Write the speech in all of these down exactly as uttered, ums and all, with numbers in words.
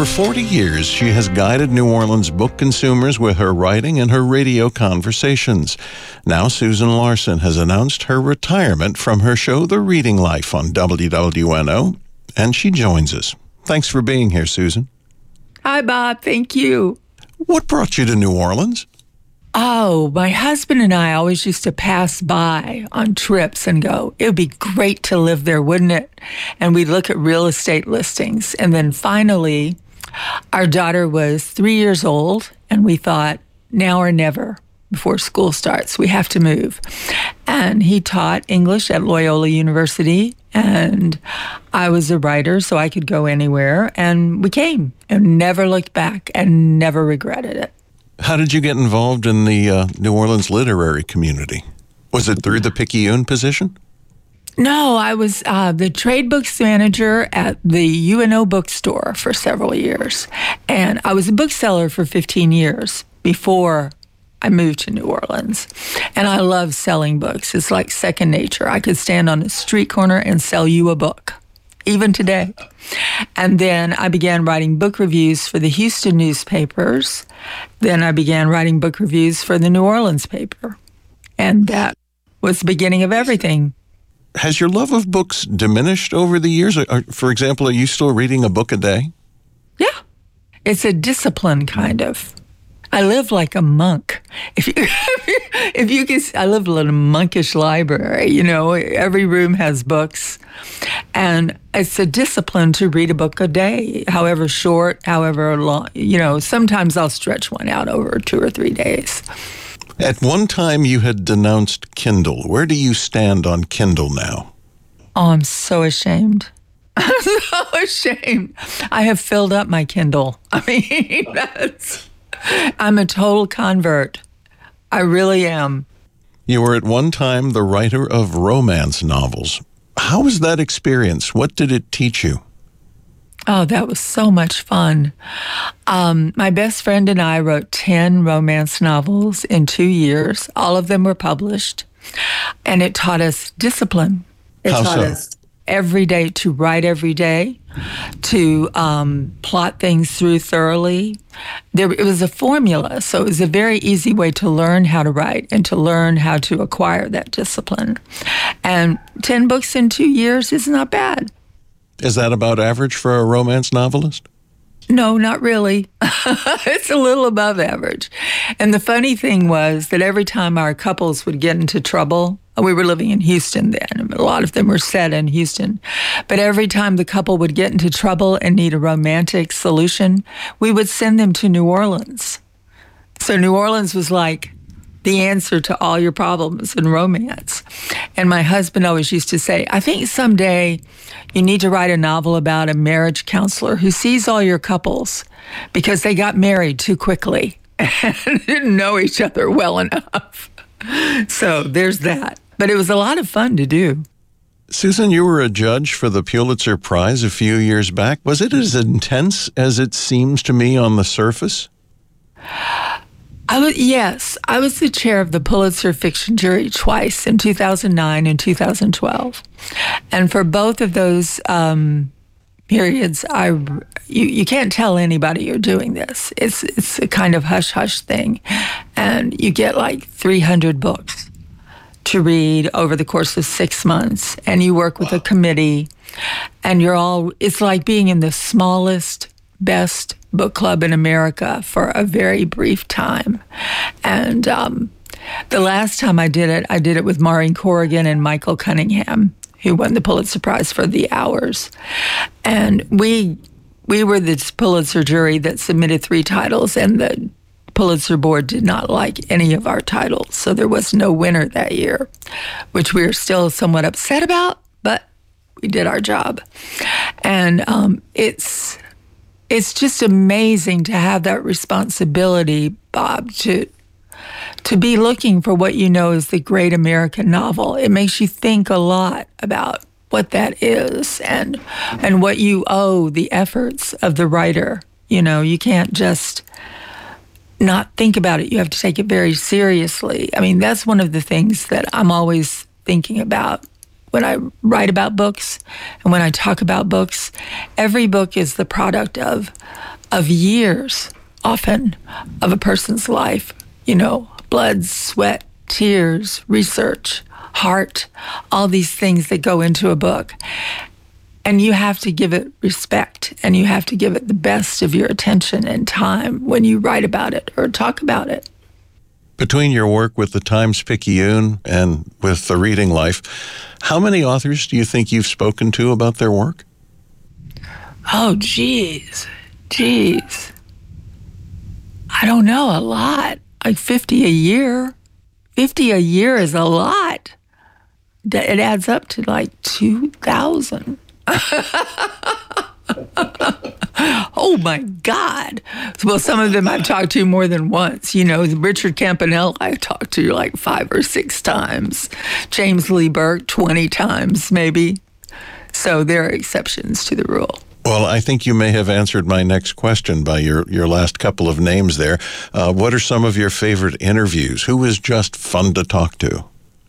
over forty years, she has guided New Orleans book consumers with her writing and her radio conversations. Now Susan Larson has announced her retirement from her show, The Reading Life, on W W N O, and she joins us. Thanks for being here, Susan. Hi, Bob. Thank you. What brought you to New Orleans? Oh, my husband and I always used to pass by on trips and go, it would be great to live there, wouldn't it? And we'd look at real estate listings. And then finally, our daughter was three years old, and we thought, now or never, before school starts, we have to move. And he taught English at Loyola University, and I was a writer, so I could go anywhere. And we came and never looked back and never regretted it. How did you get involved in the uh, New Orleans literary community? Was it through the Picayune position? No, I was uh, the trade books manager at the U N O bookstore for several years. And I was a bookseller for fifteen years before I moved to New Orleans. And I love selling books. It's like second nature. I could stand on a street corner and sell you a book, even today. And then I began writing book reviews for the Houston newspapers. Then I began writing book reviews for the New Orleans paper. And that was the beginning of everything. Has your love of books diminished over the years? Or, for example, are you still reading a book a day? Yeah. It's a discipline, kind of. I live like a monk. If you, if you can, I live in a monkish library. You know, every room has books, and it's a discipline to read a book a day, however short, however long. You know, sometimes I'll stretch one out over two or three days. At one time, you had denounced Kindle. Where do you stand on Kindle now? Oh, I'm so ashamed. I'm so ashamed. I have filled up my Kindle. I mean, that's. I'm a total convert. I really am. You were at one time the writer of romance novels. How was that experience? What did it teach you? Oh, that was so much fun. Um, my best friend and I wrote ten romance novels in two years. All of them were published. And it taught us discipline. It How taught so? us every day to write every day, to um, plot things through thoroughly. There, it was a formula, so it was a very easy way to learn how to write and to learn how to acquire that discipline. And ten books in two years is not bad. Is that about average for a romance novelist? No, not really. It's a little above average. And the funny thing was that every time our couples would get into trouble, we were living in Houston then, and a lot of them were set in Houston, but every time the couple would get into trouble and need a romantic solution, we would send them to New Orleans. So New Orleans was like the answer to all your problems in romance. And my husband always used to say, I think someday you need to write a novel about a marriage counselor who sees all your couples because they got married too quickly and didn't know each other well enough. So there's that. But it was a lot of fun to do. Susan, you were a judge for the Pulitzer Prize a few years back. Was it as intense as it seems to me on the surface? I was, yes, I was the chair of the Pulitzer Fiction Jury twice, in two thousand nine and two thousand twelve. And for both of those um, periods, I, you, you can't tell anybody you're doing this. It's, it's a kind of hush-hush thing. And you get like three hundred books to read over the course of six months. And you work with a committee, and you're all, it's like being in the smallest, best book club in America for a very brief time. And um, the last time I did it, I did it with Maureen Corrigan and Michael Cunningham, who won the Pulitzer Prize for The Hours. And we we were this Pulitzer jury that submitted three titles, and the Pulitzer board did not like any of our titles. So there was no winner that year, which we are still somewhat upset about, but we did our job. And um, it's it's just amazing to have that responsibility, Bob, to to be looking for what you know is the great American novel. It makes you think a lot about what that is and and what you owe the efforts of the writer. You know, you can't just not think about it. You have to take it very seriously. I mean, that's one of the things that I'm always thinking about when I write about books and when I talk about books, every book is the product of of years, often, of a person's life. You know, blood, sweat, tears, research, heart, all these things that go into a book. And you have to give it respect, and you have to give it the best of your attention and time when you write about it or talk about it. Between your work with the Times-Picayune and with The Reading Life, how many authors do you think you've spoken to about their work? Oh, geez. Geez. I don't know, a lot. Like fifty a year. fifty a year is a lot. It adds up to like two thousand. Oh my God. Well, some of them I've talked to more than once. You know, Richard Campanella I've talked to like five or six times. James Lee Burke twenty times maybe. So there are exceptions to the rule. Well, I think you may have answered my next question by your, your last couple of names there. Uh, what are some of your favorite interviews? Who is just fun to talk to?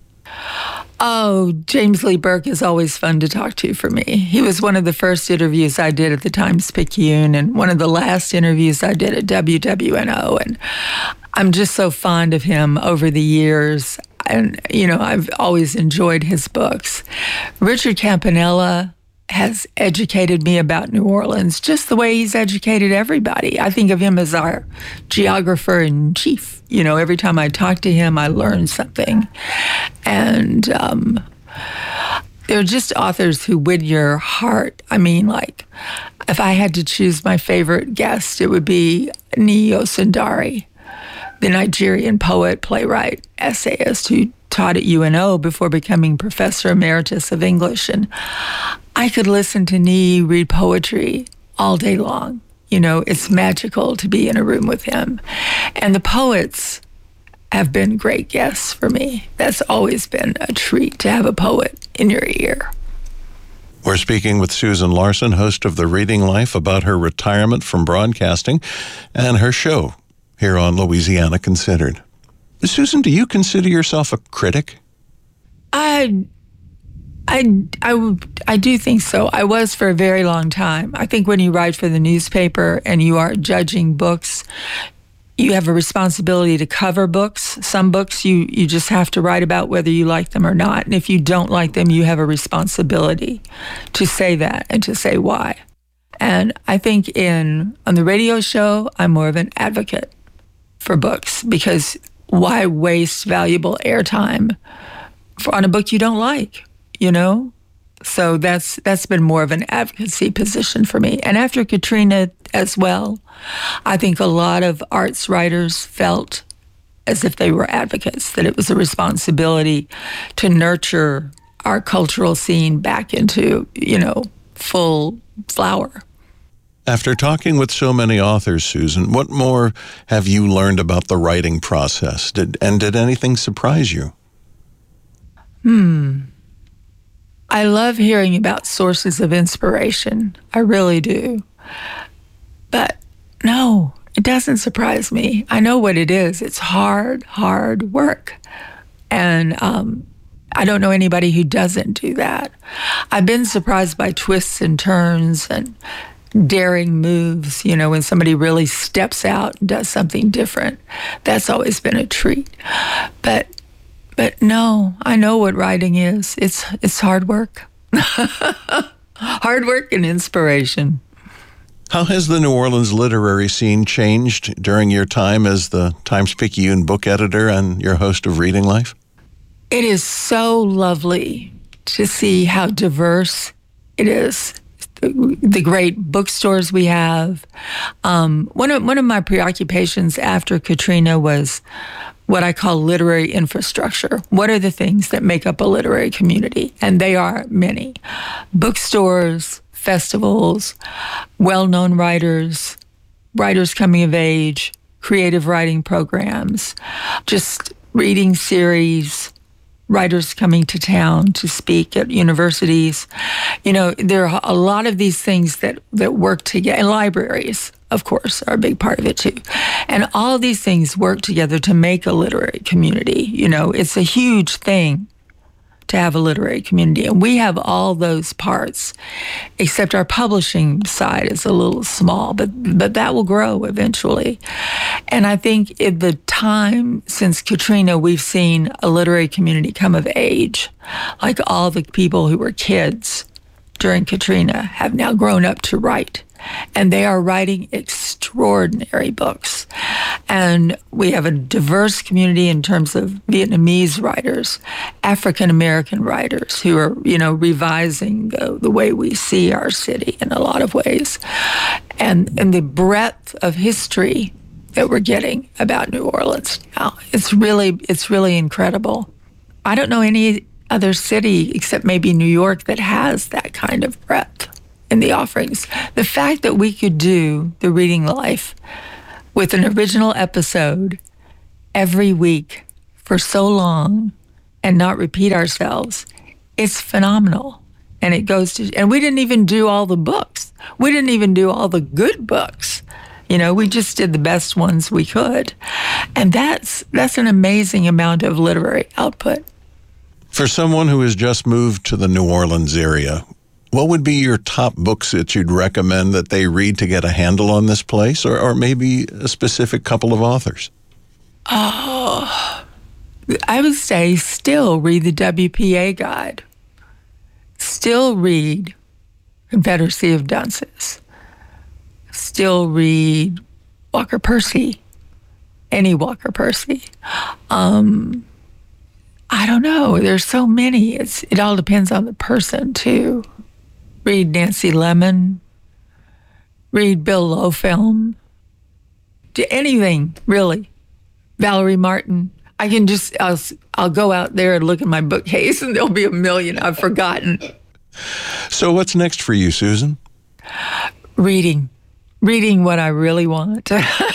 Oh, James Lee Burke is always fun to talk to for me. He was one of the first interviews I did at the Times-Picayune and one of the last interviews I did at W W N O. And I'm just so fond of him over the years. And, you know, I've always enjoyed his books. Richard Campanella has educated me about New Orleans just the way he's educated everybody. I think of him as our geographer in chief. You know, every time I talk to him, I learn something. And um, they're just authors who win your heart. I mean, like, if I had to choose my favorite guest, it would be Niyi Osundari, the Nigerian poet, playwright, essayist who taught at U N O before becoming professor emeritus of English. And I could listen to Niyi read poetry all day long. You know, it's magical to be in a room with him. And the poets have been great guests for me. That's always been a treat to have a poet in your ear. We're speaking with Susan Larson, host of The Reading Life, about her retirement from broadcasting and her show here on Louisiana Considered. Susan, do you consider yourself a critic? I, I, I, I do think so. I was for a very long time. I think when you write for the newspaper and you are judging books, you have a responsibility to cover books. Some books you, you just have to write about whether you like them or not. And if you don't like them, you have a responsibility to say that and to say why. And I think in on the radio show, I'm more of an advocate for books, because why waste valuable airtime for, on a book you don't like, you know? So that's that's been more of an advocacy position for me. And after Katrina as well, I think a lot of arts writers felt as if they were advocates, that it was a responsibility to nurture our cultural scene back into, you know, full flower. After talking with so many authors, Susan, what more have you learned about the writing process? Did, and did anything surprise you? Hmm. I love hearing about sources of inspiration. I really do. But no, it doesn't surprise me. I know what it is. It's hard, hard work. And um, I don't know anybody who doesn't do that. I've been surprised by twists and turns and daring moves, you know, when somebody really steps out and does something different. That's always been a treat. But but no, I know what writing is. It's it's hard work. Hard work and inspiration. How has the New Orleans literary scene changed during your time as the Times-Picayune book editor and your host of Reading Life? It is so lovely to see how diverse it is. The great bookstores we have. Um, one of one of my preoccupations after Katrina was what I call literary infrastructure. What are the things that make up a literary community? And they are many. Bookstores, festivals, well-known writers, writers coming of age, creative writing programs, just reading series, writers coming to town to speak at universities. You know, there are a lot of these things that, that work together. And libraries, of course, are a big part of it too. And all of these things work together to make a literary community. You know, it's a huge thing to have a literary community. And we have all those parts, except our publishing side is a little small, but, but that will grow eventually. And I think in the time since Katrina, we've seen a literary community come of age. Like all the people who were kids during Katrina have now grown up to write. And they are writing extraordinary books. And we have a diverse community in terms of Vietnamese writers, African-American writers who are, you know, revising the, the way we see our city in a lot of ways. And, and the breadth of history that we're getting about New Orleans now, it's really, it's really incredible. I don't know any other city except maybe New York that has that kind of breadth in the offerings. The fact that we could do the Reading Life with an original episode every week for so long and not repeat ourselves, it's phenomenal. And it goes to, and we didn't even do all the books. We didn't even do all the good books. You know, we just did the best ones we could. And that's that's an amazing amount of literary output. For someone who has just moved to the New Orleans area, what would be your top books that you'd recommend that they read to get a handle on this place, or, or maybe a specific couple of authors? Oh, I would say still read the W P A Guide. Still read Confederacy of Dunces. Still read Walker Percy, any Walker Percy. Um, I don't know. There's so many. It's, it all depends on the person, too. Read Nancy Lemon. Read Bill Lofilm. Do anything, really. Valerie Martin. I can just, I'll, I'll go out there and look in my bookcase and there'll be a million I've forgotten. So what's next for you, Susan? Reading. Reading what I really want.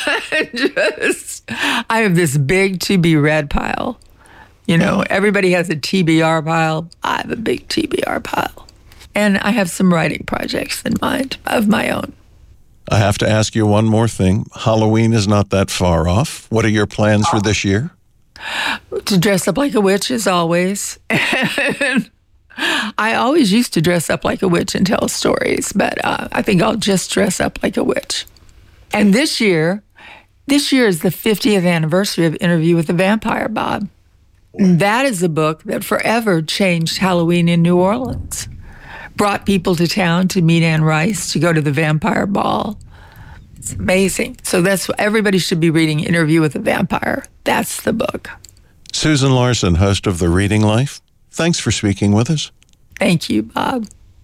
Just, I have this big to be read pile. You know, everybody has a T B R pile. I have a big T B R pile. And I have some writing projects in mind of my own. I have to ask you one more thing. Halloween is not that far off. What are your plans for this year? To dress up like a witch, as always. And I always used to dress up like a witch and tell stories, but uh, I think I'll just dress up like a witch. And this year, this year is the fiftieth anniversary of Interview with the Vampire, Bob. That is a book that forever changed Halloween in New Orleans. Brought people to town to meet Anne Rice, to go to the vampire ball. It's amazing. So that's what everybody should be reading, Interview with the Vampire. That's the book. Susan Larson, host of The Reading Life. Thanks for speaking with us. Thank you, Bob.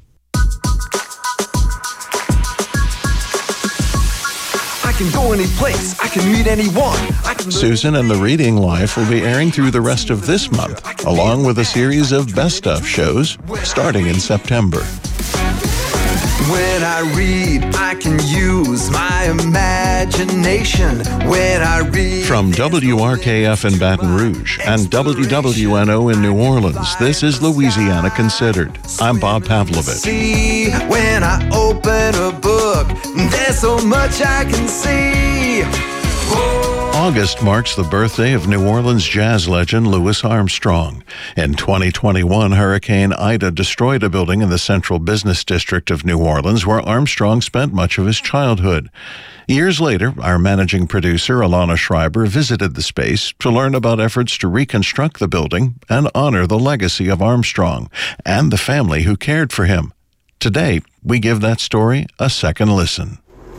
I can go any place. I can meet anyone. I can Susan and The Reading Life will be airing through the rest of this month, along with a series of Best Of shows starting in September. When I read, I can use my imagination. When I read... From W R K F in Baton Rouge and W W N O in New Orleans, this is Louisiana Considered. I'm Bob Pavlovich. See, when I open a book, there's so much I can see. Oh. August marks the birthday of New Orleans jazz legend Louis Armstrong. In twenty twenty-one, Hurricane Ida destroyed a building in the Central Business District of New Orleans where Armstrong spent much of his childhood. Years later, our managing producer, Alana Schreiber, visited the space to learn about efforts to reconstruct the building and honor the legacy of Armstrong and the family who cared for him. Today, we give that story a second listen.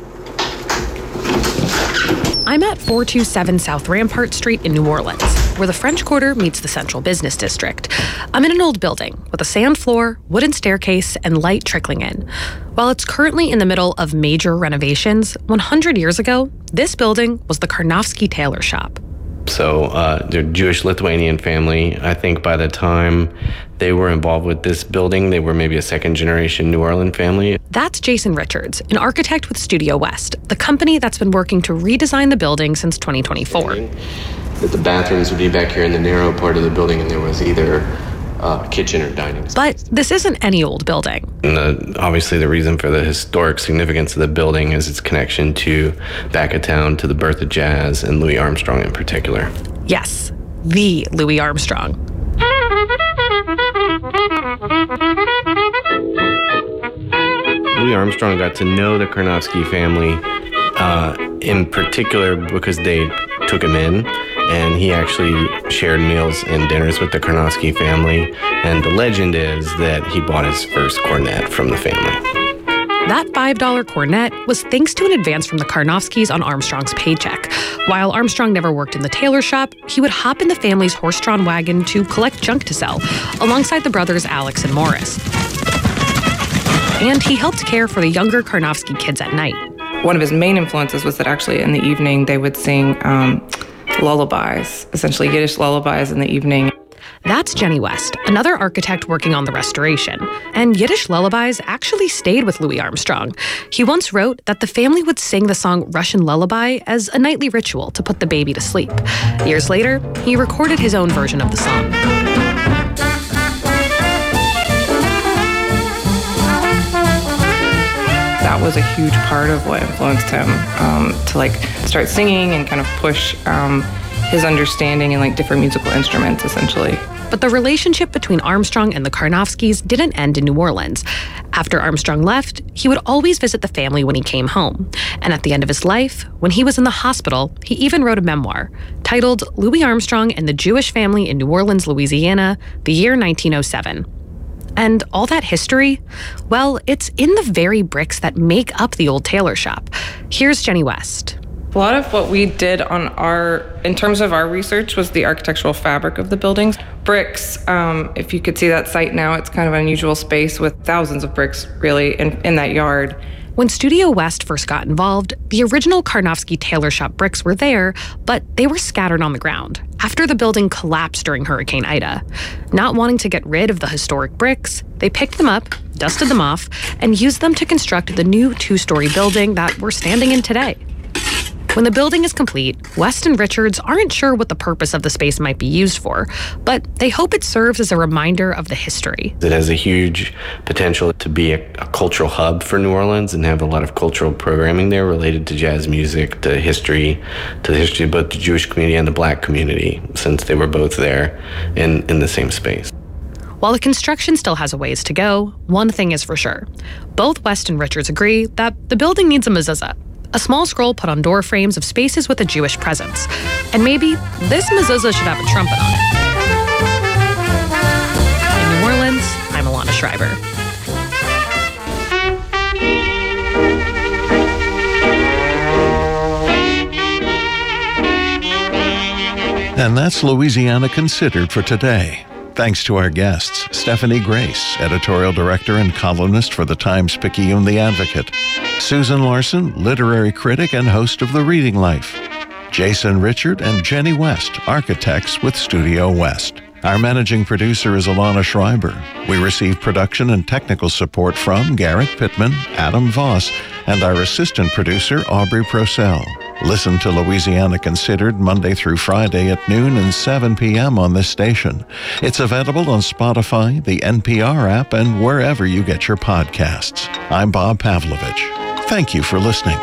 I'm at four two seven South Rampart Street in New Orleans, where the French Quarter meets the Central Business District. I'm in an old building with a sand floor, wooden staircase, and light trickling in. While it's currently in the middle of major renovations, one hundred years ago, this building was the Karnofsky Tailor Shop. So uh, they're a Jewish-Lithuanian family. I think by the time they were involved with this building, they were maybe a second-generation New Orleans family. That's Jason Richards, an architect with Studio West, the company that's been working to redesign the building since twenty twenty-four. That the bathrooms would be back here in the narrow part of the building, and there was either uh, kitchen or dining space. But this isn't any old building. And the, obviously the reason for the historic significance of the building is its connection to back of town, to the birth of jazz, and Louis Armstrong in particular. Yes, the Louis Armstrong. Armstrong got to know the Karnofsky family, uh, in particular because they took him in, and he actually shared meals and dinners with the Karnofsky family. And the legend is that he bought his first cornet from the family. That five dollar cornet was thanks to an advance from the Karnofskys on Armstrong's paycheck. While Armstrong never worked in the tailor shop, he would hop in the family's horse-drawn wagon to collect junk to sell, alongside the brothers Alex and Morris. And he helped care for the younger Karnofsky kids at night. One of his main influences was that actually in the evening they would sing um, lullabies, essentially Yiddish lullabies in the evening. That's Jenny West, another architect working on the restoration. And Yiddish lullabies actually stayed with Louis Armstrong. He once wrote that the family would sing the song Russian Lullaby as a nightly ritual to put the baby to sleep. Years later, he recorded his own version of the song. That was a huge part of what influenced him um, to like start singing and kind of push um, his understanding in like different musical instruments, essentially. But the relationship between Armstrong and the Karnofskys didn't end in New Orleans. After Armstrong left, he would always visit the family when he came home. And at the end of his life, when he was in the hospital, he even wrote a memoir titled Louis Armstrong and the Jewish Family in New Orleans, Louisiana, the year nineteen oh seven. And all that history, well, it's in the very bricks that make up the old tailor shop. Here's Jenny West. A lot of what we did on our, in terms of our research, was the architectural fabric of the buildings. Bricks, um, if you could see that site now, it's kind of an unusual space with thousands of bricks, really, in, in that yard. When Studio West first got involved, the original Karnofsky tailor shop bricks were there, but they were scattered on the ground after the building collapsed during Hurricane Ida. Not wanting to get rid of the historic bricks, they picked them up, dusted them off, and used them to construct the new two-story building that we're standing in today. When the building is complete, West and Richards aren't sure what the purpose of the space might be used for, but they hope it serves as a reminder of the history. It has a huge potential to be a, a cultural hub for New Orleans and have a lot of cultural programming there related to jazz music, to history, to the history of both the Jewish community and the Black community, since they were both there in, in the same space. While the construction still has a ways to go, one thing is for sure. Both West and Richards agree that the building needs a mezuzah, a small scroll put on door frames of spaces with a Jewish presence. And maybe this mezuzah should have a trumpet on it. In New Orleans, I'm Alana Schreiber. And that's Louisiana Considered for today. Thanks to our guests, Stephanie Grace, editorial director and columnist for the Times-Picayune The Advocate, Susan Larson, literary critic and host of The Reading Life, Jason Richard and Jenny West, architects with Studio West. Our managing producer is Alana Schreiber. We receive production and technical support from Garrett Pittman, Adam Voss, and our assistant producer, Aubrey Procell. Listen to Louisiana Considered Monday through Friday at noon and seven p.m. on this station. It's available on Spotify, the N P R app, and wherever you get your podcasts. I'm Bob Pavlovich. Thank you for listening.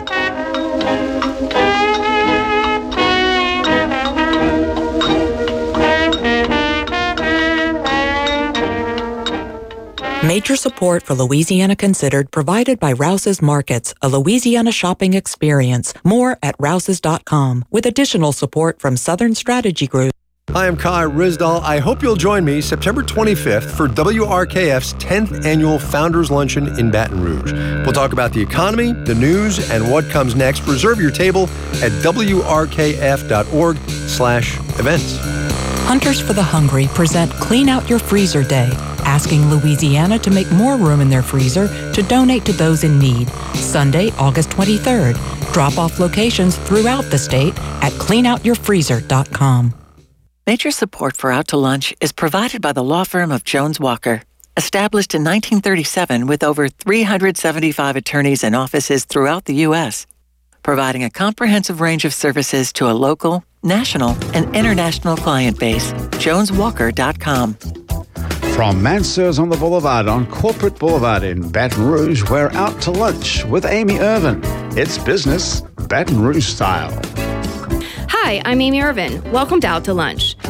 Major support for Louisiana Considered provided by Rouse's Markets, a Louisiana shopping experience. More at rouses dot com, with additional support from Southern Strategy Group. Hi, I'm Kai Rizdal. I hope you'll join me September twenty-fifth for W R K F's tenth Annual Founders Luncheon in Baton Rouge. We'll talk about the economy, the news, and what comes next. Reserve your table at W R K F dot org slash events. Hunters for the Hungry present Clean Out Your Freezer Day, asking Louisiana to make more room in their freezer to donate to those in need. Sunday, August twenty-third. Drop-off locations throughout the state at clean out your freezer dot com. Major support for Out to Lunch is provided by the law firm of Jones Walker. Established in nineteen thirty-seven with over three hundred seventy-five attorneys and offices throughout the U S, providing a comprehensive range of services to a local, national, and international client base. jones walker dot com. From Mansur's on the Boulevard on Corporate Boulevard in Baton Rouge, we're out to lunch with Amy Irvin. It's business, Baton Rouge style. Hi, I'm Amy Irvin. Welcome to Out to Lunch.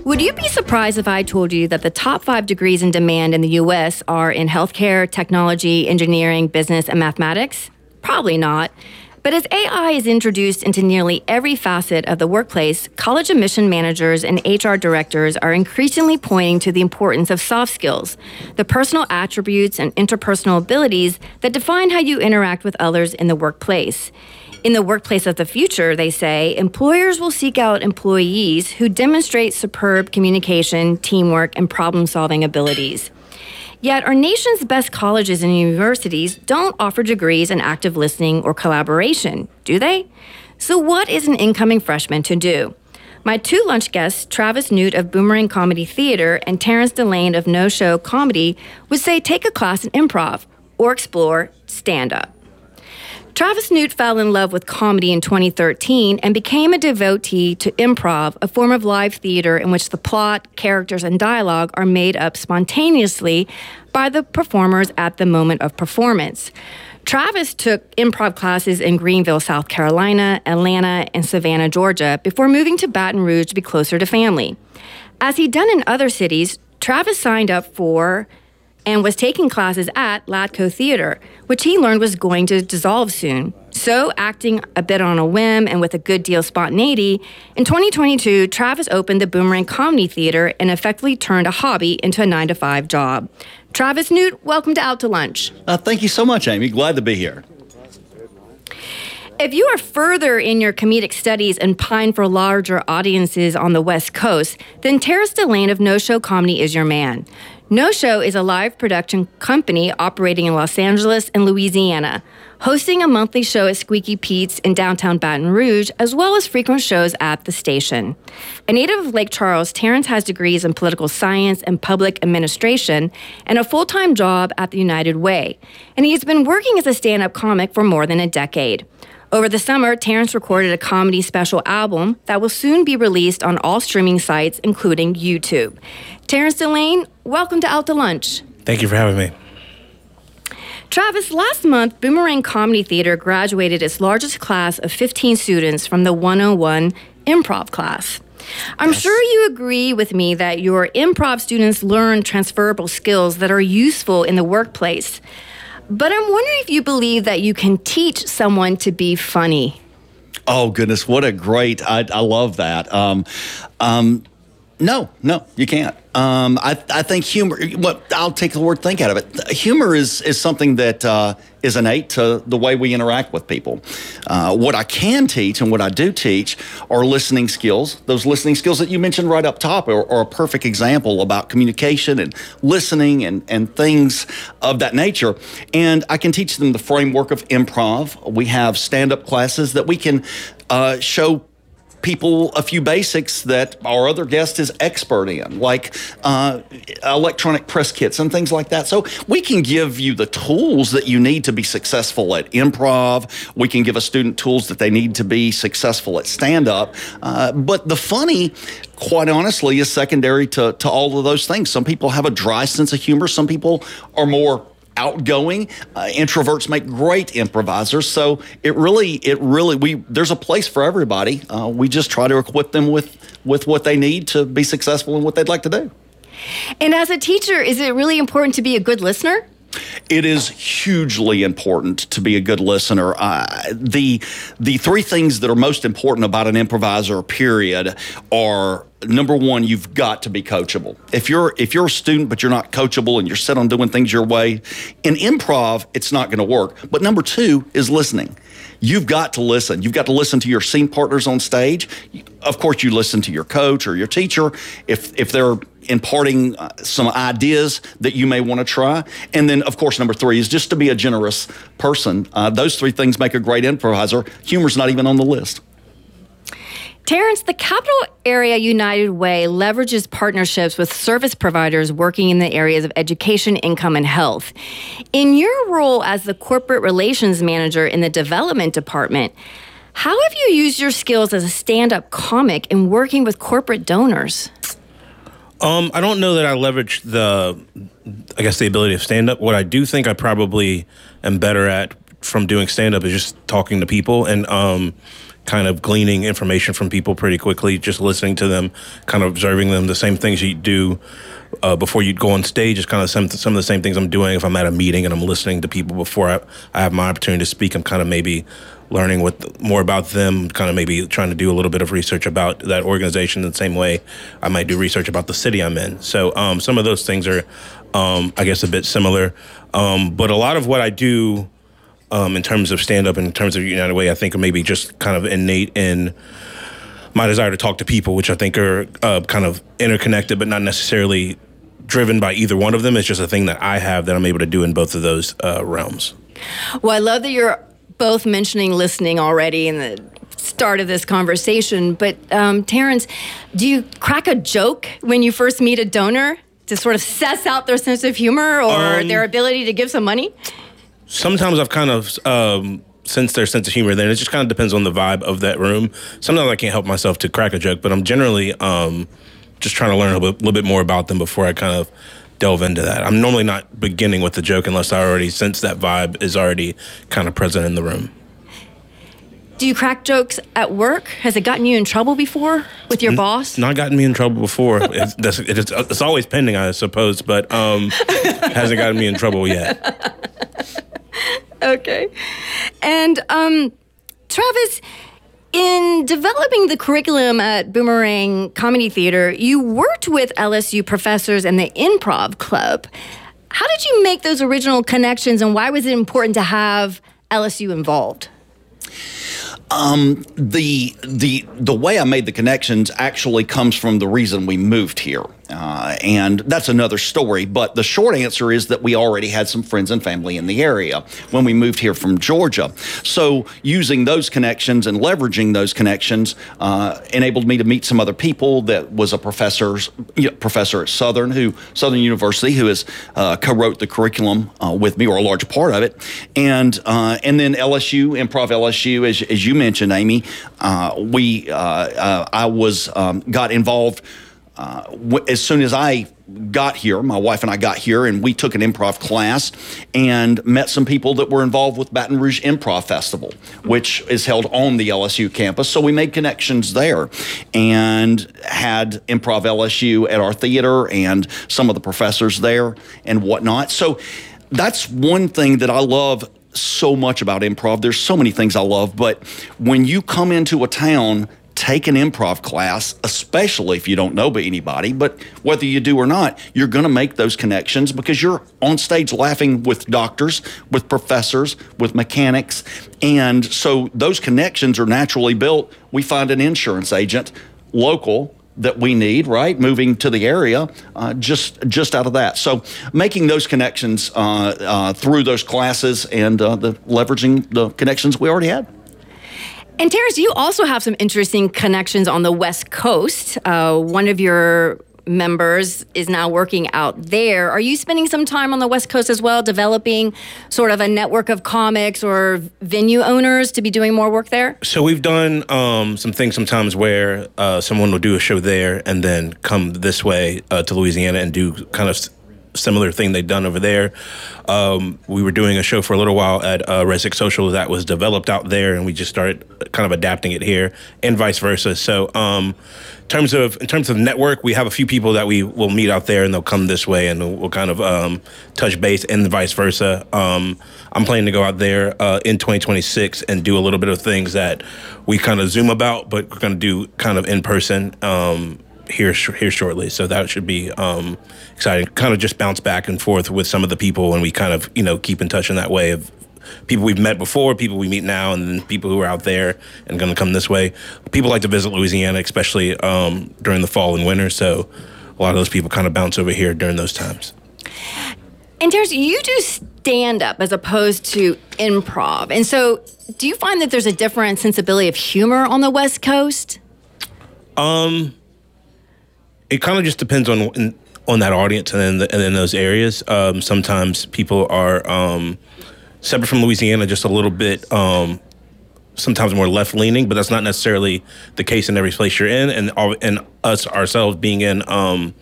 Would you be surprised if I told you that the top five degrees in demand in the U S are in healthcare, technology, engineering, business, and mathematics? Probably not. But as A I is introduced into nearly every facet of the workplace, college admission managers and H R directors are increasingly pointing to the importance of soft skills, the personal attributes and interpersonal abilities that define how you interact with others in the workplace. In the workplace of the future, they say, employers will seek out employees who demonstrate superb communication, teamwork, and problem-solving abilities. Yet our nation's best colleges and universities don't offer degrees in active listening or collaboration, do they? So what is an incoming freshman to do? My two lunch guests, Travis Newt of Boomerang Comedy Theater and Terrence Delane of No Show Comedy, would say take a class in improv or explore stand-up. Travis Newt fell in love with comedy in twenty thirteen and became a devotee to improv, a form of live theater in which the plot, characters, and dialogue are made up spontaneously by the performers at the moment of performance. Travis took improv classes in Greenville, South Carolina, Atlanta, and Savannah, Georgia, before moving to Baton Rouge to be closer to family. As he'd done in other cities, Travis signed up for and was taking classes at Latco Theater, which he learned was going to dissolve soon. So, acting a bit on a whim and with a good deal of spontaneity, in twenty twenty-two, Travis opened the Boomerang Comedy Theater and effectively turned a hobby into a nine to five job. Travis Newt, welcome to Out to Lunch. Uh, thank you so much, Amy. Glad to be here. If you are further in your comedic studies and pine for larger audiences on the West Coast, then Terrence Delane of No Show Comedy is your man. No Show is a live production company operating in Los Angeles and Louisiana, hosting a monthly show at Squeaky Pete's in downtown Baton Rouge, as well as frequent shows at the station. A native of Lake Charles, Terrence has degrees in political science and public administration and a full-time job at the United Way, and he has been working as a stand-up comic for more than a decade. Over the summer, Terrence recorded a comedy special album that will soon be released on all streaming sites, including YouTube. Terrence Delane, welcome to Out to Lunch. Thank you for having me. Travis, last month, Boomerang Comedy Theater graduated its largest class of fifteen students from the one oh one improv class. I'm yes. sure you agree with me that your improv students learn transferable skills that are useful in the workplace. But I'm wondering if you believe that you can teach someone to be funny. Oh, goodness. What a great, I, I love that. Um, um, no, no, you can't. Um, I, I think humor, well, I'll take the word think out of it. Humor is, is something that uh, is innate to the way we interact with people. Uh, what I can teach and what I do teach are listening skills. Those listening skills that you mentioned right up top are, are a perfect example about communication and listening and, and things of that nature. And I can teach them the framework of improv. We have stand-up classes that we can uh, show people a few basics that our other guest is expert in, like uh, electronic press kits and things like that. So we can give you the tools that you need to be successful at improv. We can give a student tools that they need to be successful at stand-up. Uh, but the funny, quite honestly, is secondary to, to all of those things. Some people have a dry sense of humor. Some people are more outgoing. Uh, introverts make great improvisers. So it really, it really, we there's a place for everybody. Uh, we just try to equip them with, with what they need to be successful in what they'd like to do. And as a teacher, is it really important to be a good listener? It is hugely important to be a good listener. Uh, the the three things that are most important about an improviser, period, are number one, you've got to be coachable. If you're if you're a student but you're not coachable and you're set on doing things your way, in improv, it's not going to work. But number two is listening. You've got to listen. You've got to listen to your scene partners on stage. Of course, you listen to your coach or your teacher if if they're imparting uh, some ideas that you may want to try. And then, of course, number three is just to be a generous person. Uh, those three things make a great improviser. Humor's not even on the list. Terrence, the Capital Area United Way leverages partnerships with service providers working in the areas of education, income, and health. In your role as the corporate relations manager in the development department, how have you used your skills as a stand-up comic in working with corporate donors? Um, I don't know that I leverage the, I guess, the ability of stand-up. What I do think I probably am better at from doing stand-up is just talking to people. And um, kind of gleaning information from people pretty quickly, just listening to them, kind of observing them. The same things you do uh, before you go on stage is kind of some, some of the same things I'm doing if I'm at a meeting and I'm listening to people before I, I have my opportunity to speak. I'm kind of maybe learning what more about them, kind of maybe trying to do a little bit of research about that organization in the same way I might do research about the city I'm in. So um, some of those things are, um, I guess, a bit similar. Um, but a lot of what I do um, in terms of stand-up and in terms of United Way, I think are maybe just kind of innate in my desire to talk to people, which I think are uh, kind of interconnected, but not necessarily driven by either one of them. It's just a thing that I have that I'm able to do in both of those uh, realms. Well, I love that you're both mentioning listening already in the start of this conversation, but um, Terrence, do you crack a joke when you first meet a donor to sort of suss out their sense of humor or um, their ability to give some money? Sometimes I've kind of um, sensed their sense of humor. Then it just kind of depends on the vibe of that room. Sometimes I can't help myself to crack a joke, but I'm generally um, just trying to learn a little, little bit more about them before I kind of delve into that. I'm normally not beginning with the joke unless I already sense that vibe is already kind of present in the room. Do you crack jokes at work? Has it gotten you in trouble before with your N- boss? Not gotten me in trouble before. it's, that's, it's, it's always pending, I suppose, but um, hasn't gotten me in trouble yet. Okay. And um, Travis, in developing the curriculum at Boomerang Comedy Theater, you worked with L S U professors and the Improv Club. How did you make those original connections, and why was it important to have L S U involved? Um, the the the way I made the connections actually comes from the reason we moved here. Uh, and that's another story. But the short answer is that we already had some friends and family in the area when we moved here from Georgia. So using those connections and leveraging those connections uh, enabled me to meet some other people. That was a professor's, you know, professor at Southern, who Southern University, who has uh, co-wrote the curriculum uh, with me, or a large part of it. And uh, and then L S U, Improv L S U, as, as you mentioned, Amy, uh, we uh, uh, I was um, got involved. Uh, w- as soon as I got here, my wife and I got here, and we took an improv class and met some people that were involved with Baton Rouge Improv Festival, which is held on the L S U campus. So we made connections there and had Improv L S U at our theater and some of the professors there and whatnot. So that's one thing that I love so much about improv. There's so many things I love, but when you come into a town, take an improv class, especially if you don't know anybody, but whether you do or not, you're going to make those connections because you're on stage laughing with doctors, with professors, with mechanics. And so those connections are naturally built. We find an insurance agent local that we need, right, moving to the area, uh, just just out of that. So making those connections uh, uh, through those classes and uh, the leveraging the connections we already had. And Terrence, you also have some interesting connections on the West Coast. Uh, one of your members is now working out there. Are you spending some time on the West Coast as well, developing sort of a network of comics or venue owners to be doing more work there? So we've done um, some things sometimes where uh, someone will do a show there and then come this way uh, to Louisiana and do kind of similar thing they've done over there. Um, we were doing a show for a little while at uh, Resic Social that was developed out there, and we just started kind of adapting it here, and vice versa. So, um, in terms of in terms of network, we have a few people that we will meet out there, and they'll come this way, and we'll kind of um, touch base, and vice versa. Um, I'm planning to go out there uh, in twenty twenty-six and do a little bit of things that we kind of Zoom about, but we're going to do kind of in person. Um, here here shortly, so that should be um, exciting. Kind of just bounce back and forth with some of the people, and we kind of, you know, keep in touch in that way of people we've met before, people we meet now, and then people who are out there and going to come this way. People like to visit Louisiana, especially um, during the fall and winter, so a lot of those people kind of bounce over here during those times. And Terrence, you do stand-up as opposed to improv, and so do you find that there's a different sensibility of humor on the West Coast? Um... It kind of just depends on on that audience and in, the, and in those areas. Um, sometimes people are um, separate from Louisiana, just a little bit, um, sometimes more left-leaning, but that's not necessarily the case in every place you're in. And and us ourselves being in um,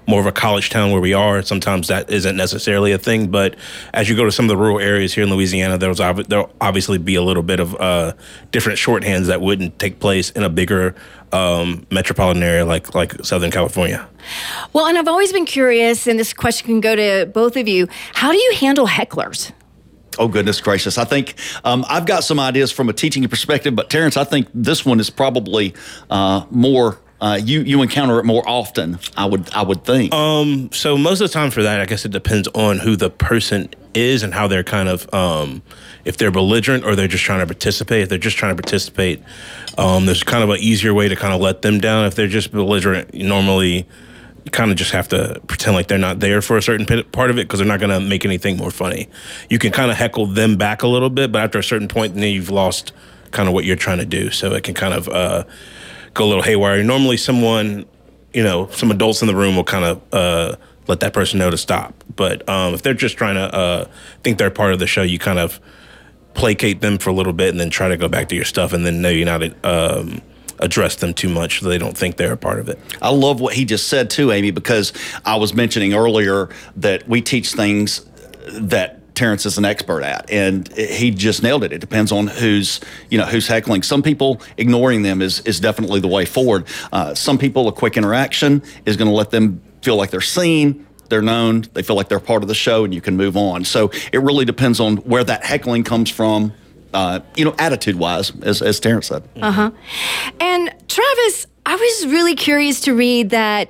more of a college town where we are, sometimes that isn't necessarily a thing. But as you go to some of the rural areas here in Louisiana, there's ob- there'll obviously be a little bit of uh, different shorthands that wouldn't take place in a bigger um, metropolitan area like like Southern California. Well, and I've always been curious, and this question can go to both of you. How do you handle hecklers? Oh, goodness gracious. I think um, I've got some ideas from a teaching perspective, but Terrence, I think this one is probably uh, more, uh, you you encounter it more often, I would I would think. Um, so most of the time for that, I guess it depends on who the person is and how they're kind of, um, if they're belligerent or they're just trying to participate. If they're just trying to participate, um, there's kind of an easier way to kind of let them down. If they're just belligerent, you normally you kind of just have to pretend like they're not there for a certain part of it because they're not going to make anything more funny. You can kind of heckle them back a little bit, but after a certain point, then you've lost kind of what you're trying to do. So it can kind of uh, go a little haywire. Normally someone, you know, some adults in the room will kind of uh, let that person know to stop. But um, if they're just trying to uh, think they're part of the show, you kind of placate them for a little bit and then try to go back to your stuff and then know you're not um, address them too much so they don't think they're a part of it. I love what he just said too, Amy, because I was mentioning earlier that we teach things that Terrence is an expert at, and he just nailed it. It depends on who's, you know, who's heckling. Some people, ignoring them is is definitely the way forward. Uh, some people, a quick interaction is going to let them feel like they're seen, they're known, they feel like they're part of the show, and you can move on. So it really depends on where that heckling comes from. Uh, you know, attitude-wise, as, as Terrence said. Uh-huh. And Travis, I was really curious to read that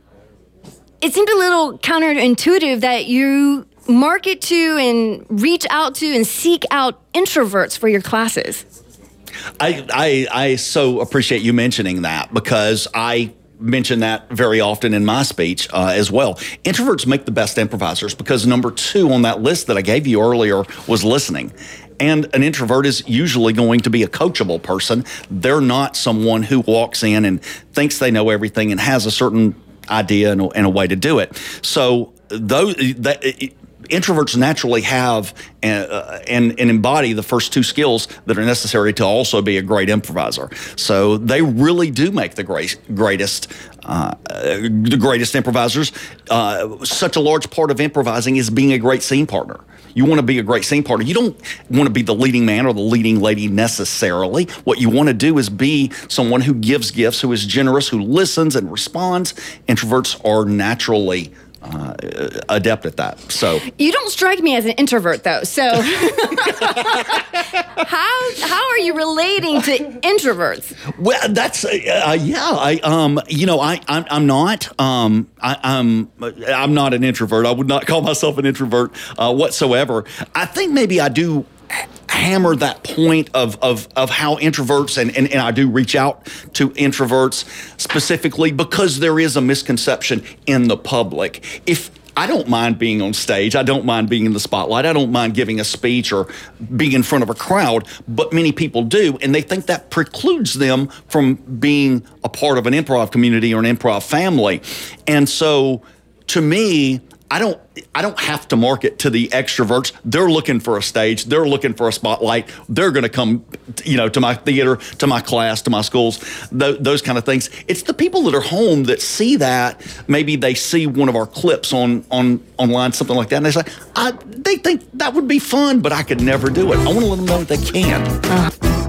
it seemed a little counterintuitive that you market to and reach out to and seek out introverts for your classes. I, I, I so appreciate you mentioning that because I mention that very often in my speech uh, as well. Introverts make the best improvisers because number two on that list that I gave you earlier was listening. And an introvert is usually going to be a coachable person. They're not someone who walks in and thinks they know everything and has a certain idea and a, and a way to do it. So those that, it, introverts naturally have and, uh, and, and embody the first two skills that are necessary to also be a great improviser. So they really do make the great, greatest uh, the greatest improvisers. Uh, such a large part of improvising is being a great scene partner. You want to be a great scene partner. You don't want to be the leading man or the leading lady necessarily. What you want to do is be someone who gives gifts, who is generous, who listens and responds. Introverts are naturally uh, adept at that. So you don't strike me as an introvert, though. So how how are you relating to introverts? Well, that's uh, uh, yeah. I um you know I I'm, I'm not um I, I'm I'm not an introvert. I would not call myself an introvert uh, whatsoever. I think maybe I do hammer that point of of of how introverts and, and and I do reach out to introverts specifically because there is a misconception in the public. If I don't mind being on stage. I don't mind being in the spotlight. I don't mind giving a speech or being in front of a crowd, but many people do, and they think that precludes them from being a part of an improv community or an improv family. And so, to me, I don't I don't have to market to the extroverts. They're looking for a stage. They're looking for a spotlight. They're going to come, you know, to my theater, to my class, to my schools, th- those kind of things. It's the people that are home that see that. Maybe they see one of our clips on on online, something like that, and they say, I, they think that would be fun, but I could never do it. I want to let them know that they can. Uh.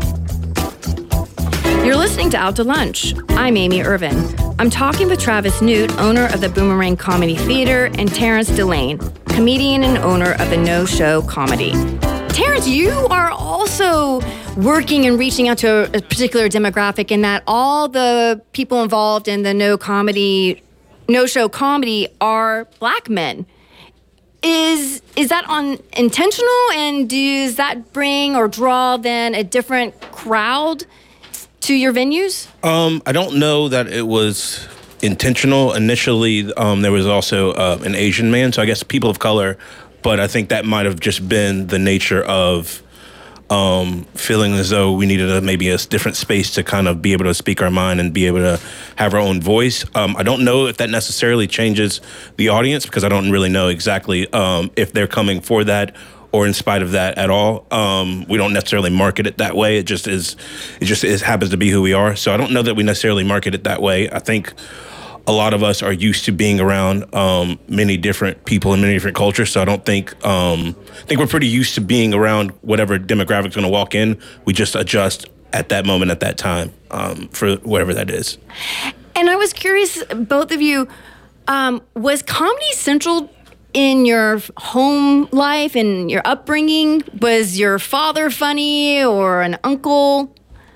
You're listening to Out to Lunch. I'm Amy Irvin. I'm talking with Travis Newt, owner of the Boomerang Comedy Theater, and Terrence Delane, comedian and owner of the No Show Comedy. Terrence, you are also working and reaching out to a particular demographic in that all the people involved in the No Comedy, No Show Comedy are black men. Is is that unintentional, and does that bring or draw then a different crowd to your venues? Um, I don't know that it was intentional. Initially, um, there was also uh, an Asian man, so I guess people of color, but I think that might have just been the nature of um, feeling as though we needed a, maybe a different space to kind of be able to speak our mind and be able to have our own voice. Um, I don't know if that necessarily changes the audience because I don't really know exactly um, if they're coming for that or in spite of that at all. Um, we don't necessarily market it that way. It just is, it just is, happens to be who we are. So I don't know that we necessarily market it that way. I think a lot of us are used to being around um, many different people and many different cultures. So I don't think um, I think we're pretty used to being around whatever demographic's going to walk in. We just adjust at that moment, at that time, um, for whatever that is. And I was curious, both of you, um, was Comedy Central in your home life and your upbringing? Was your father funny or an uncle?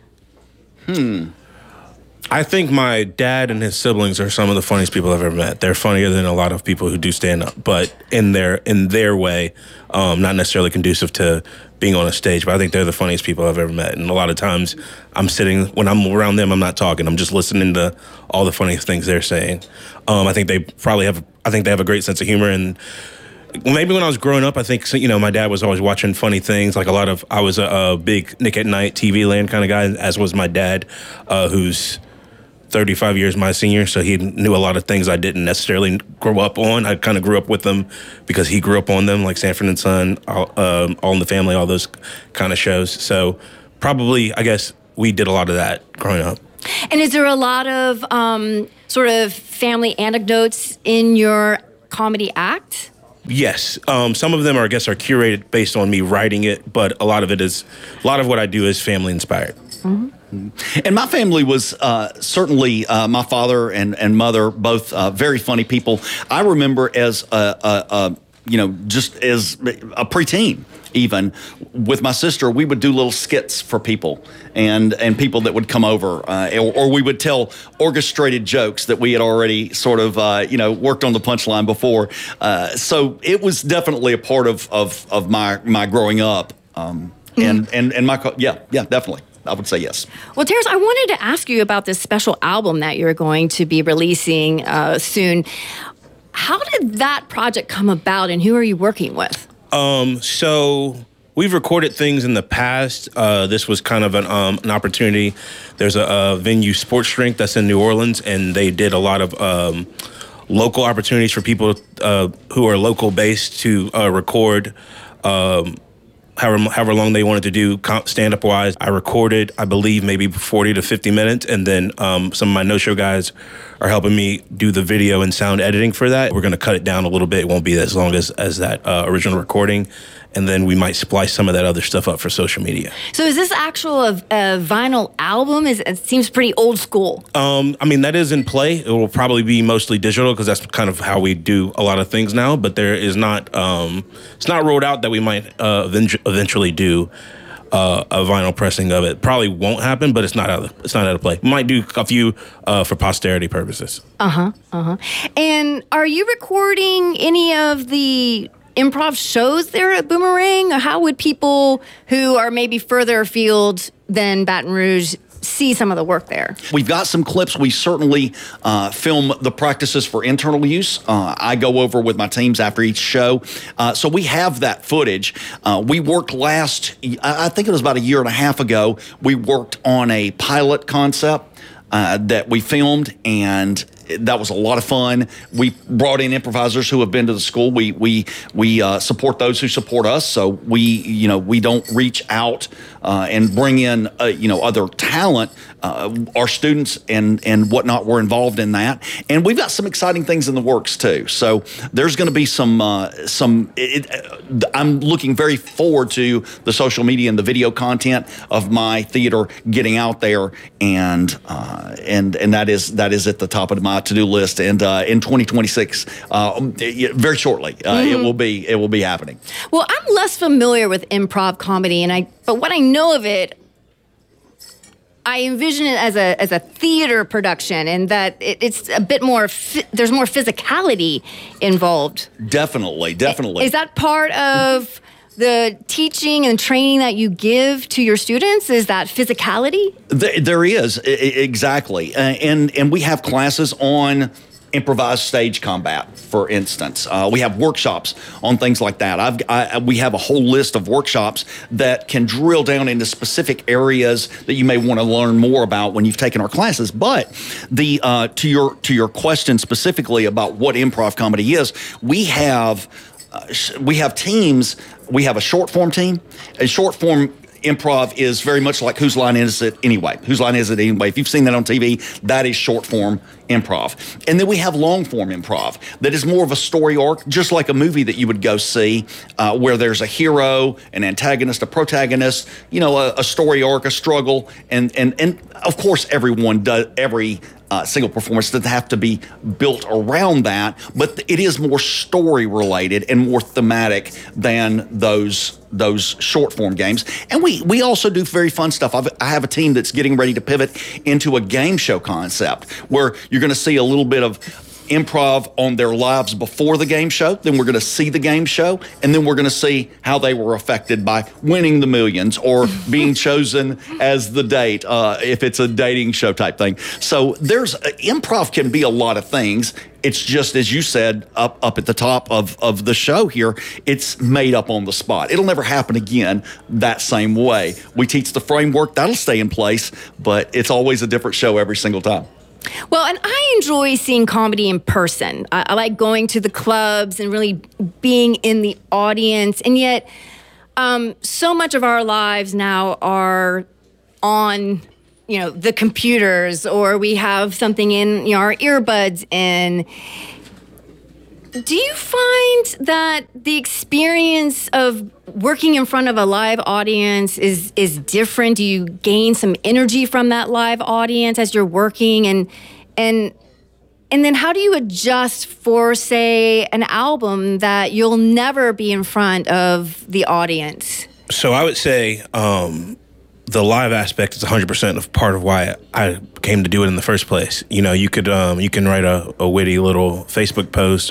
Hmm. I think my dad and his siblings are some of the funniest people I've ever met. They're funnier than a lot of people who do stand up, but in their in their way, um, not necessarily conducive to being on a stage. But I think they're the funniest people I've ever met. And a lot of times, I'm sitting when I'm around them, I'm not talking. I'm just listening to all the funniest things they're saying. Um, I think they probably have. I think they have a great sense of humor. And maybe when I was growing up, I think you know my dad was always watching funny things. Like a lot of, I was a, a big Nick at Night, T V Land kind of guy, as was my dad, uh, who's thirty-five years my senior, so he knew a lot of things I didn't necessarily grow up on. I kind of grew up with them because he grew up on them, like Sanford and Son, all, um, all in the Family, all those kind of shows. So probably, I guess, we did a lot of that growing up. And is there a lot of um, sort of family anecdotes in your comedy act? Yes, um, some of them, are, I guess, are curated based on me writing it, but a lot of it is, a lot of what I do is family inspired. Mm-hmm. And my family was uh, certainly uh, my father and, and mother, both uh, very funny people. I remember as a, a, a you know, just as a preteen, even with my sister, we would do little skits for people and and people that would come over, uh, or, or we would tell orchestrated jokes that we had already sort of uh, you know worked on the punchline before. Uh, so it was definitely a part of of, of my my growing up, um, and and and my yeah yeah definitely. I would say yes. Well, Terrence, I wanted to ask you about this special album that you're going to be releasing uh, soon. How did that project come about, and who are you working with? Um, so we've recorded things in the past. Uh, this was kind of an um, an opportunity. There's a, a venue, Sports Drink, that's in New Orleans, and they did a lot of um, local opportunities for people uh, who are local based to uh, record. Um, However, however long they wanted to do stand-up wise. I recorded, I believe, maybe forty to fifty minutes, and then um, some of my no-show guys are helping me do the video and sound editing for that. We're going to cut it down a little bit. It won't be as long as, as that uh, original recording, and then we might splice some of that other stuff up for social media. So is this actual a, a vinyl album? Is It seems pretty old school. Um, I mean, that is in play. It will probably be mostly digital because that's kind of how we do a lot of things now, but there is not, um, it's not ruled out that we might uh, eventually do uh, a vinyl pressing of it. Probably won't happen, but it's not out of, it's not out of play. We might do a few uh, for posterity purposes. Uh-huh, uh-huh. And are you recording any of the improv shows there at Boomerang? Or how would people who are maybe further afield than Baton Rouge see some of the work there? We've got some clips. We certainly uh, film the practices for internal use. Uh, I go over with my teams after each show. Uh, so we have that footage. Uh, we worked last, I think it was about a year and a half ago, we worked on a pilot concept uh, that we filmed, and that was a lot of fun. We brought in improvisers who have been to the school. We we we uh, support those who support us. So we you know we don't reach out uh, and bring in uh, you know other talent. Uh, our students and and whatnot were involved in that, and we've got some exciting things in the works too. So there's going to be some uh, some. It, it, I'm looking very forward to the social media and the video content of my theater getting out there, and uh, and and that is that is at the top of my to-do list. And uh, in twenty twenty-six, uh, very shortly, uh, mm-hmm. it will be it will be happening. Well, I'm less familiar with improv comedy, and I but what I know of it, I envision it as a as a theater production, and that it, it's a bit more. Fi- there's more physicality involved. Definitely, definitely. Is that part of the teaching and training that you give to your students? Is that physicality? There is, exactly, uh, and and we have classes on improvised stage combat, for instance. Uh, we have workshops on things like that. I've, I, we have a whole list of workshops that can drill down into specific areas that you may want to learn more about when you've taken our classes. But the uh, to your to your question specifically about what improv comedy is, we have uh, we have teams. We have a short form team. A short form improv is very much like Whose Line Is It Anyway? Whose Line Is It Anyway? If you've seen that on T V, that is short form improv. And then we have long form improv that is more of a story arc, just like a movie that you would go see uh, where there's a hero, an antagonist, a protagonist, you know, a, a story arc, a struggle. And, and, and of course, everyone does, every uh, single performance doesn't have to be built around that, but it is more story related and more thematic than those those short form games. And we we also do very fun stuff. I've, I have a team that's getting ready to pivot into a game show concept where you're going to see a little bit of improv on their lives before the game show. Then we're going to see the game show, and then we're going to see how they were affected by winning the millions or being chosen as the date, uh, if it's a dating show type thing. So there's uh, improv can be a lot of things. It's just, as you said, up up at the top of, of the show here, it's made up on the spot. It'll never happen again that same way. We teach the framework, that'll stay in place, but it's always a different show every single time. Well, and I enjoy seeing comedy in person. I, I like going to the clubs and really being in the audience. And yet, um, so much of our lives now are on, you know, the computers, or we have something in, you know, our earbuds in. Do you find that the experience of working in front of a live audience is is different? Do you gain some energy from that live audience as you're working? And and and then how do you adjust for, say, an album that you'll never be in front of the audience? So I would say um, the live aspect is one hundred percent of part of why I came to do it in the first place. You know, you could um, you can write a, a witty little Facebook post